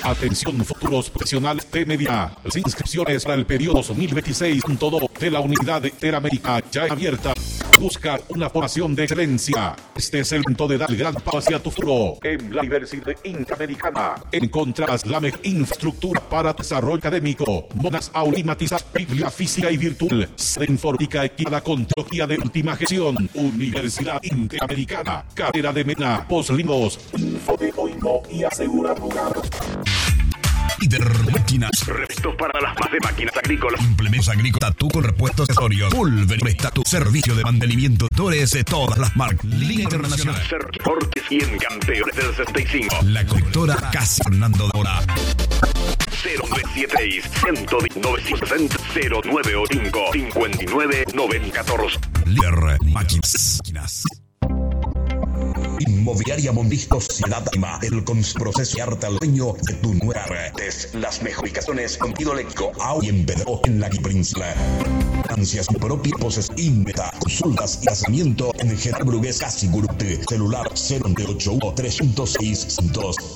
Atención futuros profesionales de Medina. Las inscripciones para el periodo 2026.2 de la Unidad Interamérica ya abierta. Busca una formación de excelencia. Este es el momento de dar el gran paso hacia tu futuro. En la Universidad Interamericana encontrarás la mejor infraestructura para desarrollo académico, monas aulimatizadas, biblia física y virtual, sede informática equipada con tecnología de última gestión. Universidad Interamericana, carrera de Medina, poslindos, info de oído y asegura lugar. Líder Máquinas. Repuestos para las más de máquinas agrícolas. Implementos agrícolas, tú con repuestos accesorios. Pulver, tu servicio de mantenimiento. Torres de todas las marcas. Línea Internacional. Deportes y en campeones del 65. La conductora Casa Fernando de Hora. 0976 119 0985 59 914. Líder Máquinas. Inmobiliaria Mondisco Sociedad Anónima, el proceso de arte al dueño de tu nueva red. Las mejores ubicaciones con eléctrico, agua y en Pedro, en la principal. Financias propia, poses inventa, consultas y lanzamiento en General Brugués Casi Gurute, celular 0981 306 102.